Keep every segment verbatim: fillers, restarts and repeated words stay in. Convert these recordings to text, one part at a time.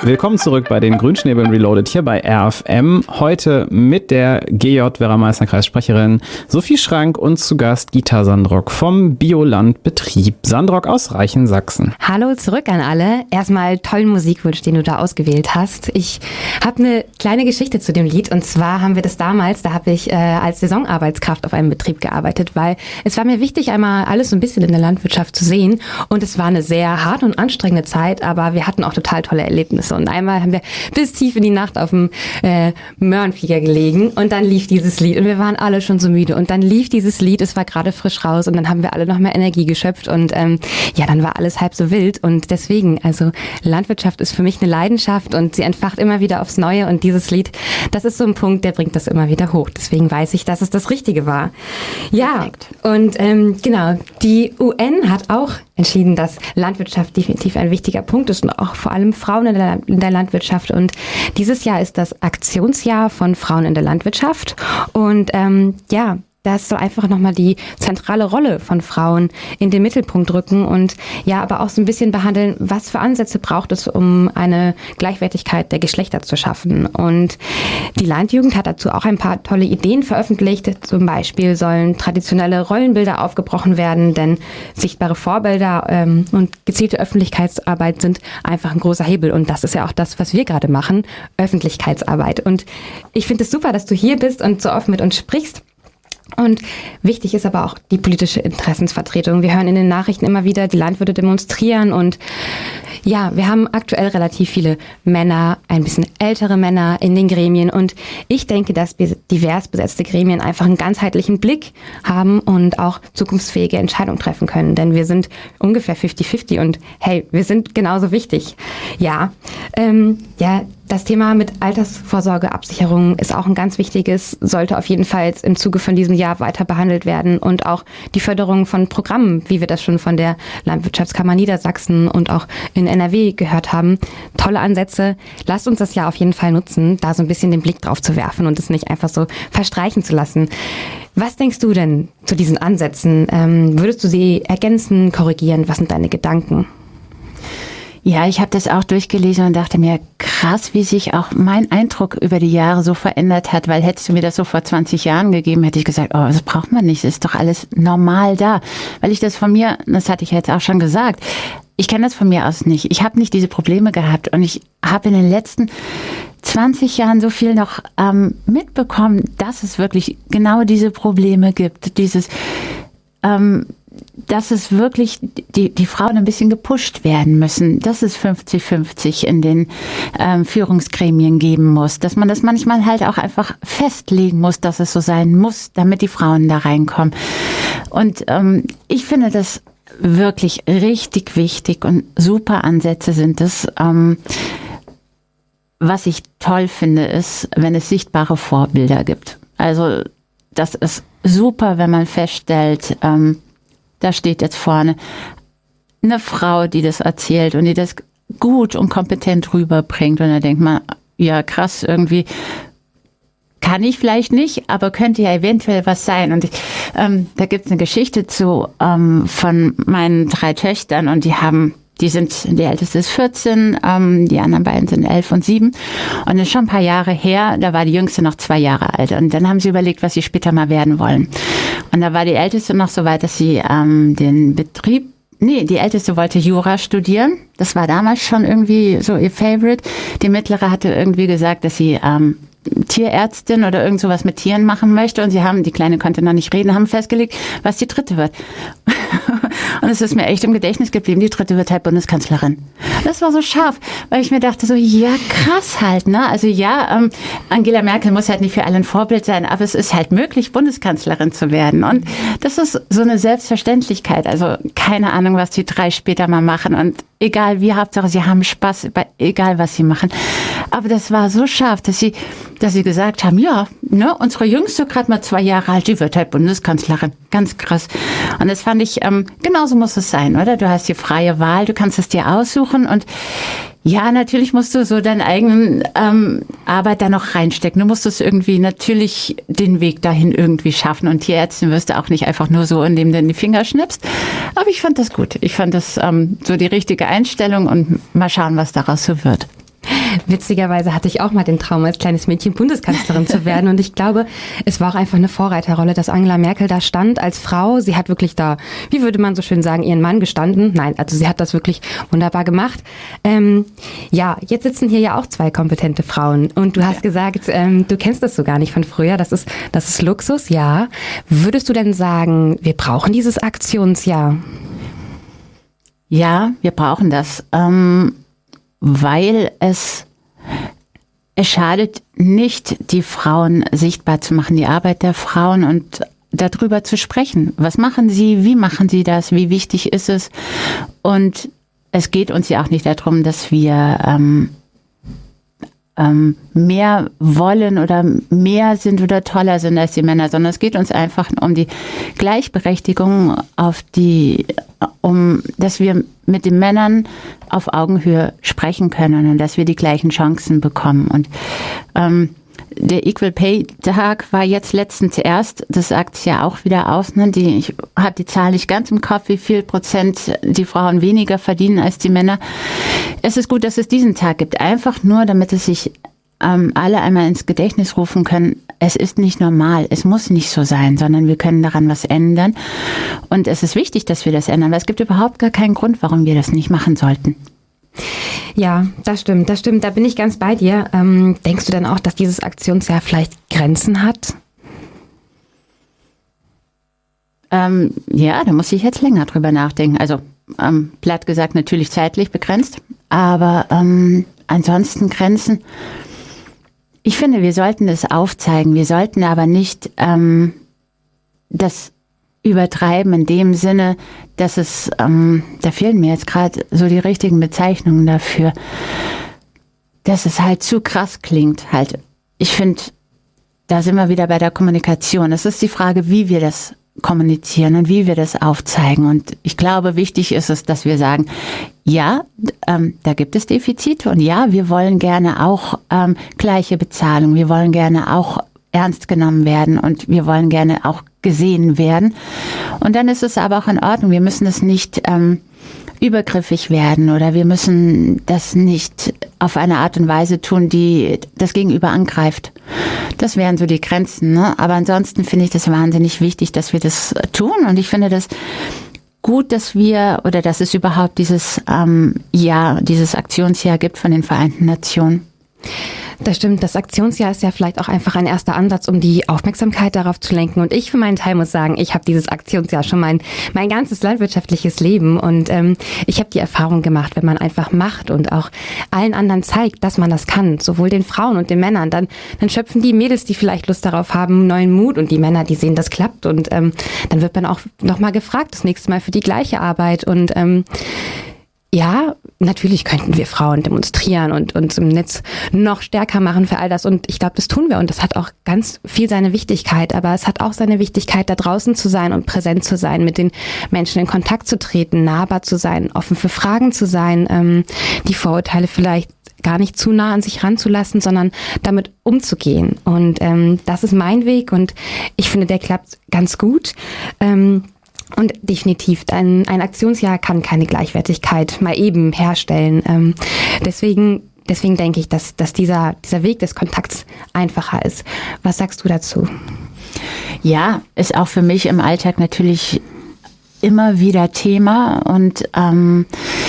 Willkommen zurück bei den Grünschnäbeln Reloaded hier bei R F M. Heute mit der G J Werra-Meißner-Kreissprecherin Sophie Schrank und zu Gast Gita Sandrock vom Biolandbetrieb Sandrock aus Reichensachsen. Hallo zurück an alle. Erstmal tollen Musikwunsch, den du da ausgewählt hast. Ich habe eine kleine Geschichte zu dem Lied und zwar haben wir das damals, da habe ich äh, als Saisonarbeitskraft auf einem Betrieb gearbeitet, weil es war mir wichtig, einmal alles so ein bisschen in der Landwirtschaft zu sehen und es war eine sehr harte und anstrengende Zeit, aber wir hatten auch total tolle Erlebnisse. Und einmal haben wir bis tief in die Nacht auf dem äh, Möhrenflieger gelegen und dann lief dieses Lied und wir waren alle schon so müde und dann lief dieses Lied, es war gerade frisch raus und dann haben wir alle noch mehr Energie geschöpft und ähm, ja, dann war alles halb so wild und deswegen, also Landwirtschaft ist für mich eine Leidenschaft und sie entfacht immer wieder aufs Neue und dieses Lied, das ist so ein Punkt, der bringt das immer wieder hoch. Deswegen weiß ich, dass es das Richtige war. Ja, perfekt. Und ähm, genau, die U N hat auch entschieden, dass Landwirtschaft definitiv ein wichtiger Punkt ist und auch vor allem Frauen in der, in der Landwirtschaft. Und dieses Jahr ist das Aktionsjahr von Frauen in der Landwirtschaft. Und ähm, ja, das soll einfach nochmal die zentrale Rolle von Frauen in den Mittelpunkt rücken und ja, aber auch so ein bisschen behandeln, was für Ansätze braucht es, um eine Gleichwertigkeit der Geschlechter zu schaffen. Und die Landjugend hat dazu auch ein paar tolle Ideen veröffentlicht. Zum Beispiel sollen traditionelle Rollenbilder aufgebrochen werden, denn sichtbare Vorbilder ähm, und gezielte Öffentlichkeitsarbeit sind einfach ein großer Hebel. Und das ist ja auch das, was wir gerade machen, Öffentlichkeitsarbeit. Und ich finde es super, dass du hier bist und so oft mit uns sprichst. Und wichtig ist aber auch die politische Interessensvertretung. Wir hören in den Nachrichten immer wieder, die Landwirte demonstrieren und ja, wir haben aktuell relativ viele Männer, ein bisschen ältere Männer in den Gremien und ich denke, dass wir divers besetzte Gremien einfach einen ganzheitlichen Blick haben und auch zukunftsfähige Entscheidungen treffen können, denn wir sind ungefähr fifty fifty und hey, wir sind genauso wichtig. Ja, ähm, ja, das Thema mit Altersvorsorgeabsicherung ist auch ein ganz wichtiges, sollte auf jeden Fall im Zuge von diesem Jahr weiter behandelt werden und auch die Förderung von Programmen, wie wir das schon von der Landwirtschaftskammer Niedersachsen und auch in N R W gehört haben. Tolle Ansätze. Lasst uns das Jahr auf jeden Fall nutzen, da so ein bisschen den Blick drauf zu werfen und es nicht einfach so verstreichen zu lassen. Was denkst du denn zu diesen Ansätzen? Ähm, würdest du sie ergänzen, korrigieren? Was sind deine Gedanken? Ja, ich habe das auch durchgelesen und dachte mir, krass, wie sich auch mein Eindruck über die Jahre so verändert hat, weil hättest du mir das so vor zwanzig Jahren gegeben, hätte ich gesagt, oh, das braucht man nicht, das ist doch alles normal da. Weil ich das von mir, das hatte ich jetzt auch schon gesagt, ich kenne das von mir aus nicht. Ich habe nicht diese Probleme gehabt und ich habe in den letzten zwanzig Jahren so viel noch ähm, mitbekommen, dass es wirklich genau diese Probleme gibt, dieses ähm, dass es wirklich die, die Frauen ein bisschen gepusht werden müssen, dass es fünfzig fünfzig in den ähm, Führungsgremien geben muss, dass man das manchmal halt auch einfach festlegen muss, dass es so sein muss, damit die Frauen da reinkommen. Und ähm, ich finde das wirklich richtig wichtig und super Ansätze sind es. Ähm, was ich toll finde, ist, wenn es sichtbare Vorbilder gibt. Also das ist super, wenn man feststellt, ähm, da steht jetzt vorne eine Frau, die das erzählt und die das gut und kompetent rüberbringt. Und da denkt man, ja krass, irgendwie kann ich vielleicht nicht, aber könnte ja eventuell was sein. Und ähm, da gibt es eine Geschichte zu ähm, von meinen drei Töchtern und die haben, die sind, die älteste ist vierzehn, ähm, die anderen beiden sind elf und sieben. Und das ist schon ein paar Jahre her, da war die Jüngste noch zwei Jahre alt. Und dann haben sie überlegt, was sie später mal werden wollen. Und da war die Älteste noch so weit, dass sie ähm, den Betrieb, nee, die Älteste wollte Jura studieren. Das war damals schon irgendwie so ihr Favorite. Die Mittlere hatte irgendwie gesagt, dass sie ähm, Tierärztin oder irgend sowas mit Tieren machen möchte. Und sie haben, die Kleine konnte noch nicht reden, haben festgelegt, was die Dritte wird. Und es ist mir echt im Gedächtnis geblieben, die Dritte wird halt Bundeskanzlerin. Das war so scharf, weil ich mir dachte so, ja krass halt, ne? Also ja, ähm, Angela Merkel muss halt nicht für alle ein Vorbild sein, aber es ist halt möglich, Bundeskanzlerin zu werden. Und das ist so eine Selbstverständlichkeit. Also keine Ahnung, was die drei später mal machen. Und egal wie, Hauptsache sie haben Spaß, egal was sie machen. Aber das war so scharf, dass sie, dass sie gesagt haben, ja, ne, unsere Jüngste, gerade mal zwei Jahre alt, die wird halt Bundeskanzlerin. Ganz krass. Und das fand ich, ähm, genauso muss es sein, oder? Du hast die freie Wahl, du kannst es dir aussuchen und ja, natürlich musst du so deine eigenen ähm, Arbeit da noch reinstecken. Du musst es irgendwie natürlich den Weg dahin irgendwie schaffen. Und Tierärztin wirst du auch nicht einfach nur so, indem du in die Finger schnippst. Aber ich fand das gut. Ich fand das ähm, so die richtige Einstellung und mal schauen, was daraus so wird. Witzigerweise hatte ich auch mal den Traum, als kleines Mädchen Bundeskanzlerin zu werden. Und ich glaube, es war auch einfach eine Vorreiterrolle, dass Angela Merkel da stand als Frau. Sie hat wirklich da, wie würde man so schön sagen, ihren Mann gestanden. Nein, also sie hat das wirklich wunderbar gemacht. Ähm, ja, jetzt sitzen hier ja auch zwei kompetente Frauen. Und du hast ja. gesagt, ähm, du kennst das so gar nicht von früher. Das ist, das ist Luxus, ja. Würdest du denn sagen, wir brauchen dieses Aktionsjahr? Ja, wir brauchen das, ähm, weil es, es schadet nicht, die Frauen sichtbar zu machen, die Arbeit der Frauen und darüber zu sprechen. Was machen sie, wie machen sie das, wie wichtig ist es? Und es geht uns ja auch nicht darum, dass wir ähm, ähm, mehr wollen oder mehr sind oder toller sind als die Männer, sondern es geht uns einfach um die Gleichberechtigung, auf die, um, dass wir mit den Männern auf Augenhöhe sprechen können und dass wir die gleichen Chancen bekommen. Und ähm, der Equal Pay Tag war jetzt letztens erst, das sagt es ja auch wieder aus, ne? Die, ich habe die Zahl nicht ganz im Kopf, wie viel Prozent die Frauen weniger verdienen als die Männer. Es ist gut, dass es diesen Tag gibt, einfach nur, damit es sich ähm, alle einmal ins Gedächtnis rufen können, es ist nicht normal, es muss nicht so sein, sondern wir können daran was ändern. Und es ist wichtig, dass wir das ändern, weil es gibt überhaupt gar keinen Grund, warum wir das nicht machen sollten. Ja, das stimmt, das stimmt. Da bin ich ganz bei dir. Ähm, denkst du denn auch, dass dieses Aktionsjahr vielleicht Grenzen hat? Ähm, ja, da muss ich jetzt länger drüber nachdenken. Also ähm, platt gesagt natürlich zeitlich begrenzt, aber ähm, ansonsten Grenzen. Ich finde, wir sollten das aufzeigen. Wir sollten aber nicht ähm, das übertreiben in dem Sinne, dass es, ähm, da fehlen mir jetzt gerade so die richtigen Bezeichnungen dafür, dass es halt zu krass klingt. Halt, ich finde, da sind wir wieder bei der Kommunikation. Es ist die Frage, wie wir das kommunizieren und wie wir das aufzeigen. Und ich glaube, wichtig ist es, dass wir sagen, ja, ähm, da gibt es Defizite und ja, wir wollen gerne auch ähm, gleiche Bezahlung. Wir wollen gerne auch ernst genommen werden und wir wollen gerne auch gesehen werden. Und dann ist es aber auch in Ordnung. Wir müssen es nicht ähm, übergriffig werden oder wir müssen das nicht auf eine Art und Weise tun, die das Gegenüber angreift. Das wären so die Grenzen, ne? Aber ansonsten finde ich das wahnsinnig wichtig, dass wir das tun und ich finde das gut, dass wir oder dass es überhaupt dieses ähm, Jahr, dieses Aktionsjahr gibt von den Vereinten Nationen. Das stimmt, das Aktionsjahr ist ja vielleicht auch einfach ein erster Ansatz, um die Aufmerksamkeit darauf zu lenken. Und ich für meinen Teil muss sagen, ich habe dieses Aktionsjahr schon mein mein ganzes landwirtschaftliches Leben und ähm, ich habe die Erfahrung gemacht, wenn man einfach macht und auch allen anderen zeigt, dass man das kann, sowohl den Frauen und den Männern, dann dann schöpfen die Mädels, die vielleicht Lust darauf haben, neuen Mut und die Männer, die sehen, das klappt und ähm, dann wird man auch nochmal gefragt, das nächste Mal für die gleiche Arbeit und ähm, ja, natürlich könnten wir Frauen demonstrieren und uns im Netz noch stärker machen für all das. Und ich glaube, das tun wir. Und das hat auch ganz viel seine Wichtigkeit. Aber es hat auch seine Wichtigkeit, da draußen zu sein und präsent zu sein, mit den Menschen in Kontakt zu treten, nahbar zu sein, offen für Fragen zu sein, ähm, die Vorurteile vielleicht gar nicht zu nah an sich ranzulassen, sondern damit umzugehen. Und ähm, das ist mein Weg. Und ich finde, der klappt ganz gut. Ähm, Und definitiv, ein, ein Aktionsjahr kann keine Gleichwertigkeit mal eben herstellen. Ähm, deswegen, deswegen denke ich, dass, dass dieser, dieser Weg des Kontakts einfacher ist. Was sagst du dazu? Ja, ist auch für mich im Alltag natürlich immer wieder Thema und ähm,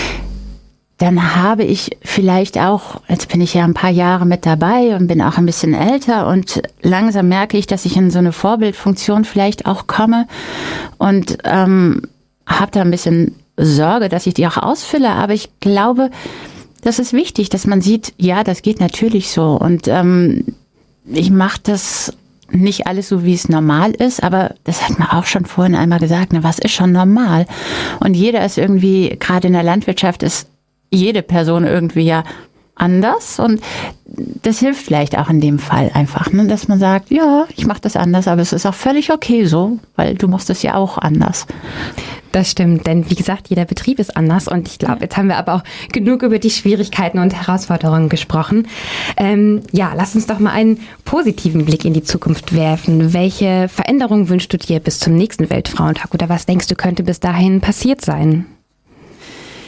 dann habe ich vielleicht auch, jetzt bin ich ja ein paar Jahre mit dabei und bin auch ein bisschen älter und langsam merke ich, dass ich in so eine Vorbildfunktion vielleicht auch komme und ähm, habe da ein bisschen Sorge, dass ich die auch ausfülle, aber ich glaube, das ist wichtig, dass man sieht, ja, das geht natürlich so und ähm, ich mache das nicht alles so, wie es normal ist, aber das hat man auch schon vorhin einmal gesagt, ne, was ist schon normal? Und jeder ist irgendwie, gerade in der Landwirtschaft ist jede Person irgendwie ja anders und das hilft vielleicht auch in dem Fall einfach, ne, dass man sagt, ja, ich mache das anders, aber es ist auch völlig okay so, weil du machst es ja auch anders. Das stimmt, denn wie gesagt, jeder Betrieb ist anders und ich glaube, jetzt haben wir aber auch genug über die Schwierigkeiten und Herausforderungen gesprochen. Ähm, ja, lass uns doch mal einen positiven Blick in die Zukunft werfen. Welche Veränderungen wünschst du dir bis zum nächsten Weltfrauentag oder was denkst du, könnte bis dahin passiert sein?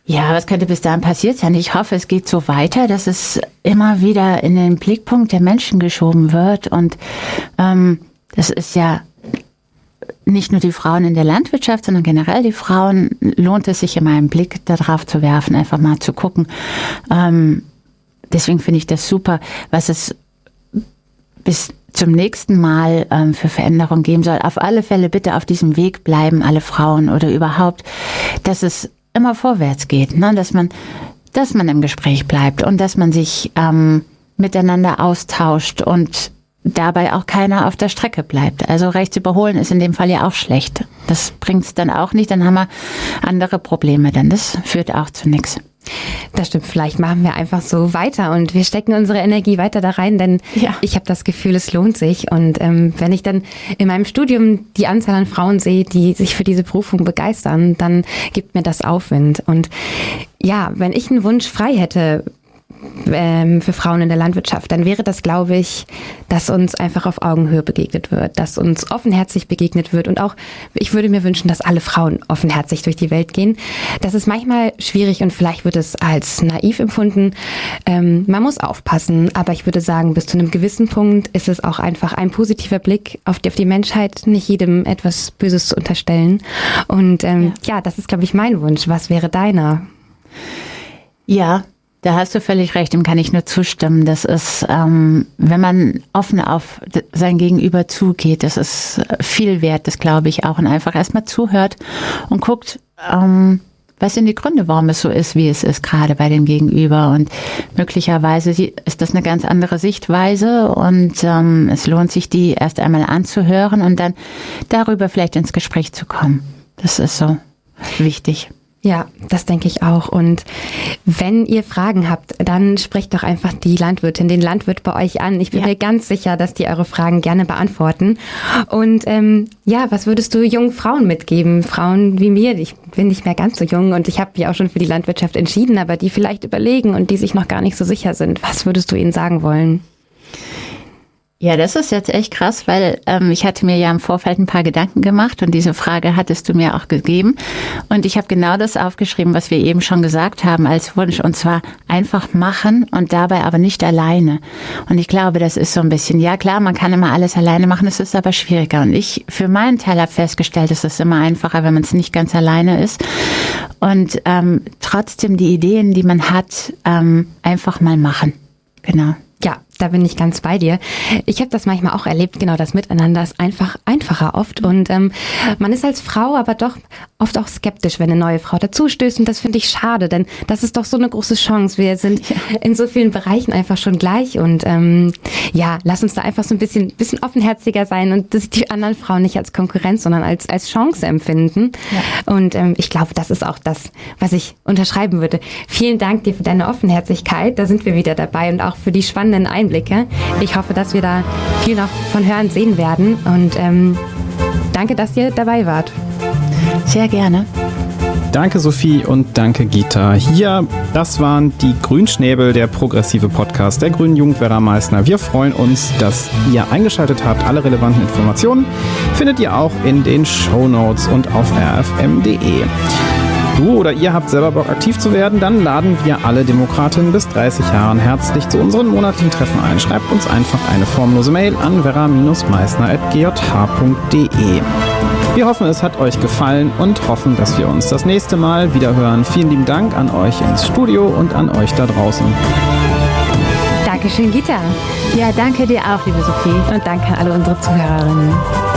Ja, was könnte bis dahin passiert sein? Ich hoffe, es geht so weiter, dass es immer wieder in den Blickpunkt der Menschen geschoben wird. Und ähm, das ist ja nicht nur die Frauen in der Landwirtschaft, sondern generell die Frauen, lohnt es sich immer einen Blick darauf zu werfen, einfach mal zu gucken. Ähm, deswegen finde ich das super, was es bis zum nächsten Mal ähm, für Veränderung geben soll. Auf alle Fälle bitte auf diesem Weg bleiben, alle Frauen oder überhaupt, dass es immer vorwärts geht, ne? dass man, dass man im Gespräch bleibt und dass man sich ähm, miteinander austauscht und dabei auch keiner auf der Strecke bleibt. Also rechts überholen ist in dem Fall ja auch schlecht. Das bringt es dann auch nicht, dann haben wir andere Probleme, denn das führt auch zu nichts. Das stimmt, vielleicht machen wir einfach so weiter und wir stecken unsere Energie weiter da rein, denn ja. ich habe das Gefühl, es lohnt sich. Und ähm, wenn ich dann in meinem Studium die Anzahl an Frauen sehe, die sich für diese Berufung begeistern, dann gibt mir das Aufwind. Und ja, wenn ich einen Wunsch frei hätte ähm, für Frauen in der Landwirtschaft, dann wäre das, glaube ich, dass uns einfach auf Augenhöhe begegnet wird, dass uns offenherzig begegnet wird und auch, ich würde mir wünschen, dass alle Frauen offenherzig durch die Welt gehen. Das ist manchmal schwierig und vielleicht wird es als naiv empfunden. Ähm, man muss aufpassen, aber ich würde sagen, bis zu einem gewissen Punkt ist es auch einfach ein positiver Blick auf die, auf die Menschheit, nicht jedem etwas Böses zu unterstellen. Und ähm, ja. ja, das ist, glaube ich, mein Wunsch. Was wäre deiner? Ja, da hast du völlig recht, dem kann ich nur zustimmen. Das ist, ähm, wenn man offen auf sein Gegenüber zugeht, das ist viel wert, das glaube ich auch. Und einfach erstmal zuhört und guckt, ähm, was sind die Gründe, warum es so ist, wie es ist, gerade bei dem Gegenüber. Und möglicherweise ist das eine ganz andere Sichtweise und ähm, es lohnt sich, die erst einmal anzuhören und dann darüber vielleicht ins Gespräch zu kommen. Das ist so wichtig. Ja, das denke ich auch. Und wenn ihr Fragen habt, dann sprecht doch einfach die Landwirtin, den Landwirt bei euch an. Ich bin ja. mir ganz sicher, dass die eure Fragen gerne beantworten. Und ähm, ja, was würdest du jungen Frauen mitgeben? Frauen wie mir, ich bin nicht mehr ganz so jung und ich habe mich auch schon für die Landwirtschaft entschieden, aber die vielleicht überlegen und die sich noch gar nicht so sicher sind. Was würdest du ihnen sagen wollen? Ja, das ist jetzt echt krass, weil ähm, ich hatte mir ja im Vorfeld ein paar Gedanken gemacht und diese Frage hattest du mir auch gegeben. Und ich habe genau das aufgeschrieben, was wir eben schon gesagt haben als Wunsch. Und zwar einfach machen und dabei aber nicht alleine. Und ich glaube, das ist so ein bisschen, ja klar, man kann immer alles alleine machen, es ist aber schwieriger. Und ich für meinen Teil habe festgestellt, es ist immer einfacher, wenn man es nicht ganz alleine ist. Und ähm, trotzdem die Ideen, die man hat, ähm, einfach mal machen. Genau. Ja, da bin ich ganz bei dir. Ich habe das manchmal auch erlebt, genau, das Miteinander ist einfach einfacher oft und ähm, man ist als Frau aber doch oft auch skeptisch, wenn eine neue Frau dazustößt und das finde ich schade, denn das ist doch so eine große Chance. Wir sind in so vielen Bereichen einfach schon gleich und ähm, ja, lass uns da einfach so ein bisschen, bisschen offenherziger sein und dass die anderen Frauen nicht als Konkurrenz, sondern als, als Chance empfinden. Ja. Und ähm, ich glaube, das ist auch das, was ich unterschreiben würde. Vielen Dank dir für deine Offenherzigkeit, da sind wir wieder dabei und auch für die spannenden Einblicke. Ich hoffe, dass wir da viel noch von hören, sehen werden und ähm, danke, dass ihr dabei wart. Sehr gerne. Danke Sophie und danke Gita. Hier, das waren die Grünschnäbel, der progressive Podcast der Grünen Jugend Werra Meißner. Wir freuen uns, dass ihr eingeschaltet habt. Alle relevanten Informationen findet ihr auch in den Shownotes und auf r f m punkt d e. Du oder ihr habt selber Bock, aktiv zu werden, dann laden wir alle Demokratinnen bis dreißig Jahren herzlich zu unseren monatlichen Treffen ein. Schreibt uns einfach eine formlose Mail an werra meißner at g j h punkt d e. Wir hoffen, es hat euch gefallen und hoffen, dass wir uns das nächste Mal wieder hören. Vielen lieben Dank an euch ins Studio und an euch da draußen. Dankeschön, Gita. Ja, danke dir auch, liebe Sophie. Und danke an alle unsere Zuhörerinnen.